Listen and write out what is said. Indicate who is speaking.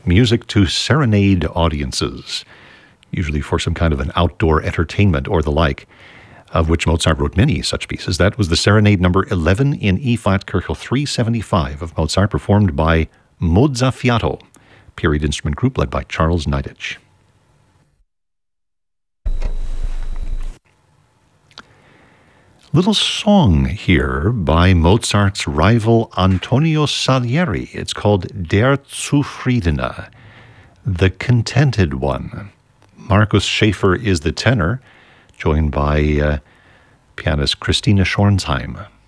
Speaker 1: music to serenade audiences, usually for some kind of an outdoor entertainment or the like, of which Mozart wrote many such pieces. That was the Serenade number 11 in E-flat, Köchel 375 of Mozart, performed by Mozzafiato, period instrument group led by Charles Neidich. Little song here by Mozart's rival Antonio Salieri. It's called Der Zufriedene, the Contented One. Markus Schäfer is the tenor, joined by pianist Christina Schornsheim.